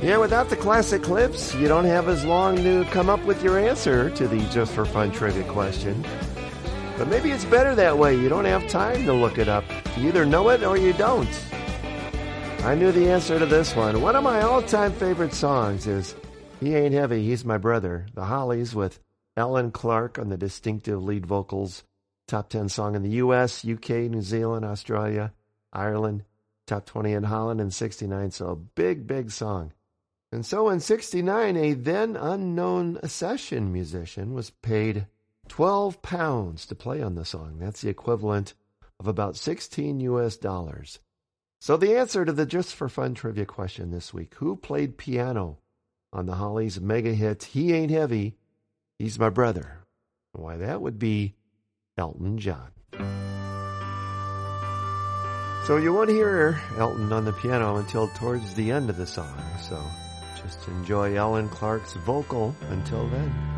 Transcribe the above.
Yeah, without the classic clips, you don't have as long to come up with your answer to the Just for Fun trivia question. But maybe it's better that way. You don't have time to look it up. You either know it or you don't. I knew the answer to this one. One of my all-time favorite songs is He Ain't Heavy, He's My Brother. The Hollies with Alan Clark on the distinctive lead vocals. Top 10 song in the U.S., U.K., New Zealand, Australia, Ireland. Top 20 in Holland in 69. So a big, big song. And so in 69, a then unknown session musician was paid £12 to play on the song. That's the equivalent of about $16 US. So the answer to the Just for Fun trivia question this week, who played piano on the Hollies' mega hit, He Ain't Heavy, He's My Brother? Why, that would be Elton John. So you won't hear Elton on the piano until towards the end of the song, so just enjoy Alan Clark's vocal until then.